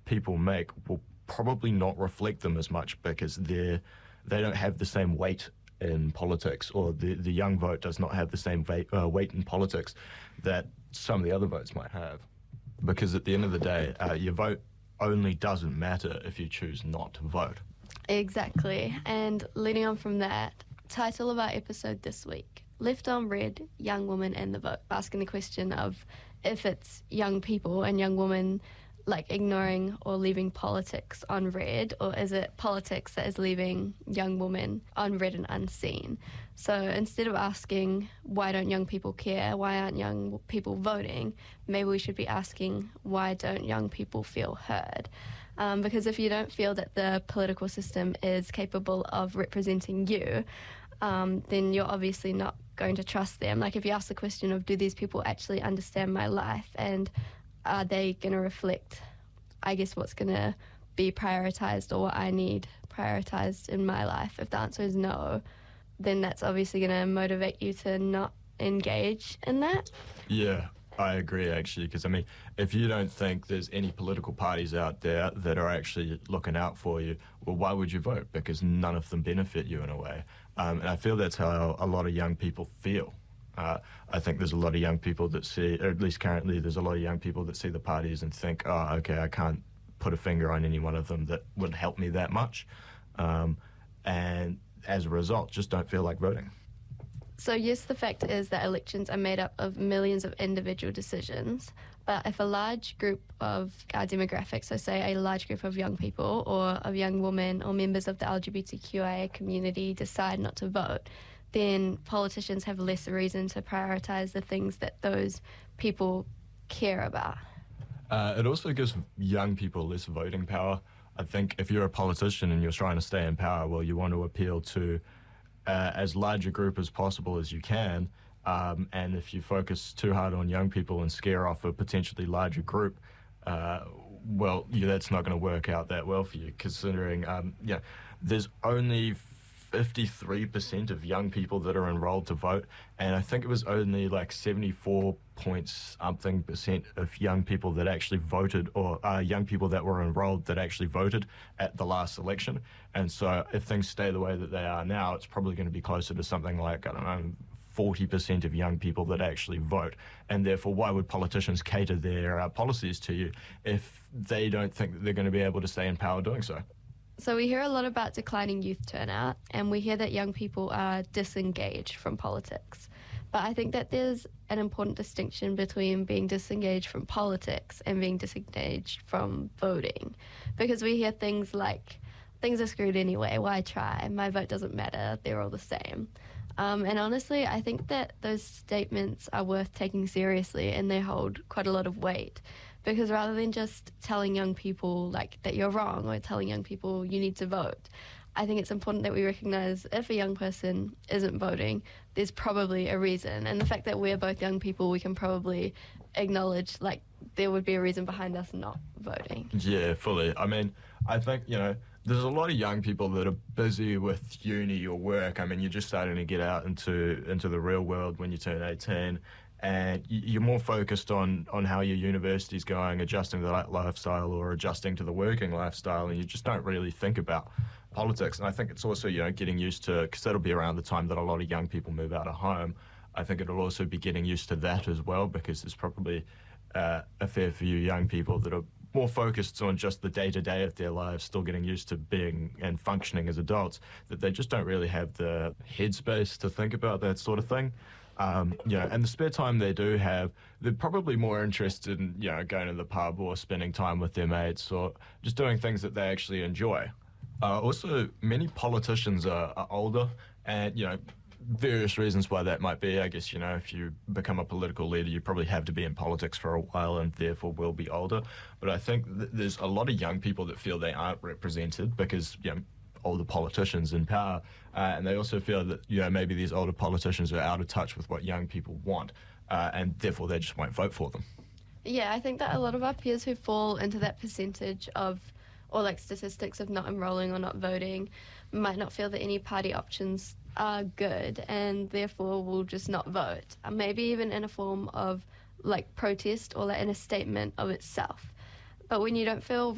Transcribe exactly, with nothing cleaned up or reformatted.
people make will probably not reflect them as much because they're they don't have the same weight in politics, or the, the young vote does not have the same va- uh, weight in politics that some of the other votes might have. Because at the end of the day, uh, your vote only doesn't matter if you choose not to vote. Exactly. And leading on from that, title of our episode this week, Left on Red, Young Woman and the Vote, asking the question of if it's young people and young women like ignoring or leaving politics on red, or is it politics that is leaving young women on red and unseen? So instead of asking why don't young people care, why aren't young people voting, maybe we should be asking why don't young people feel heard? Um, because if you don't feel that the political system is capable of representing you, um, then you're obviously not going to trust them. Like if you ask the question of do these people actually understand my life, and are they going to reflect, I guess, what's going to be prioritised or what I need prioritised in my life? If the answer is no, then that's obviously going to motivate you to not engage in that. Yeah, I agree, actually, because, I mean, if you don't think there's any political parties out there that are actually looking out for you, well, why would you vote? Because none of them benefit you in a way. Um, and I feel that's how a lot of young people feel. Uh, I think there's a lot of young people that see, or at least currently, there's a lot of young people that see the parties and think, oh, okay, I can't put a finger on any one of them that would help me that much. Um, and as a result, just don't feel like voting. So yes, the fact is that elections are made up of millions of individual decisions, but if a large group of our demographics, so say a large group of young people or of young women or members of the L G B T Q I A community decide not to vote, then politicians have less reason to prioritise the things that those people care about. Uh, it also gives young people less voting power. I think if you're a politician and you're trying to stay in power, well, you want to appeal to uh, as large a group as possible as you can, um, and if you focus too hard on young people and scare off a potentially larger group, uh, well, yeah, that's not going to work out that well for you, considering um, yeah, there's only fifty-three percent of young people that are enrolled to vote, and I think it was only like seventy-four point something percent of young people that actually voted, or uh, young people that were enrolled that actually voted at the last election. And so if things stay the way that they are now, it's probably going to be closer to something like, I don't know, forty percent of young people that actually vote. And therefore, why would politicians cater their uh, policies to you if they don't think that they're going to be able to stay in power doing so? So we hear a lot about declining youth turnout, and we hear that young people are disengaged from politics. But I think that there's an important distinction between being disengaged from politics and being disengaged from voting. Because we hear things like, things are screwed anyway, why try? My vote doesn't matter, they're all the same. Um, and honestly, I think that those statements are worth taking seriously, and they hold quite a lot of weight. Because rather than just telling young people like that you're wrong, or telling young people you need to vote, I think it's important that we recognise if a young person isn't voting, there's probably a reason. And the fact that we're both young people, we can probably acknowledge like there would be a reason behind us not voting. Yeah, fully. I mean, I think, you know, there's a lot of young people that are busy with uni or work. I mean, you're just starting to get out into into the real world when you turn eighteen. And you're more focused on, on how your university's going, adjusting to that lifestyle or adjusting to the working lifestyle, and you just don't really think about politics. And I think it's also, you know, getting used to, because that'll be around the time that a lot of young people move out of home. I think it'll also be getting used to that as well, because there's probably uh, a fair few young people that are more focused on just the day-to-day of their lives, still getting used to being and functioning as adults, that they just don't really have the headspace to think about that sort of thing. Um, you know, and the spare time they do have, they're probably more interested in, you know, going to the pub or spending time with their mates or just doing things that they actually enjoy. Uh, also, many politicians are, are older, and, you know, various reasons why that might be. I guess, you know, if you become a political leader, you probably have to be in politics for a while and therefore will be older. But I think th- there's a lot of young people that feel they aren't represented because, you know, older politicians in power, uh, and they also feel that, you know, maybe these older politicians are out of touch with what young people want, uh, and therefore they just won't vote for them. Yeah, I think that a lot of our peers who fall into that percentage of, or like statistics of not enrolling or not voting, might not feel that any party options are good, and therefore will just not vote, uh, maybe even in a form of like protest or like in a statement of itself. But when you don't feel